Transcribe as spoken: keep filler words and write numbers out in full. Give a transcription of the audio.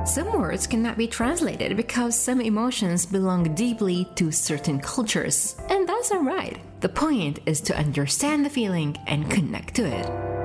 Some words cannot be translated because some emotions belong deeply to certain cultures, and that's alright. The point is to understand the feeling and connect to it.